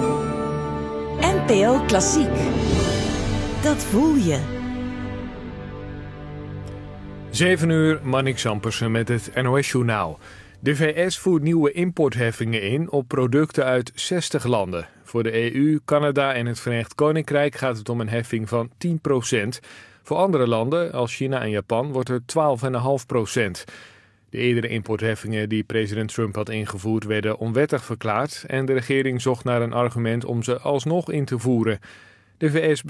NPO Klassiek. Dat voel je. 7 uur, Marnik Zampersen met het NOS-journaal. De VS voert nieuwe importheffingen in op producten uit 60 landen. Voor de EU, Canada en het Verenigd Koninkrijk gaat het om een heffing van 10%. Voor andere landen, als China en Japan, wordt het 12,5%. De eerdere importheffingen die president Trump had ingevoerd werden onwettig verklaard en de regering zocht naar een argument om ze alsnog in te voeren. De VS